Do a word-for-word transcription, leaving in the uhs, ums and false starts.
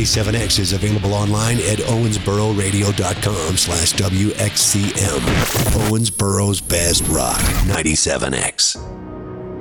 ninety-seven X is available online at owensboro radio dot com slash W X C M. Owensboro's Best Rock, ninety-seven X.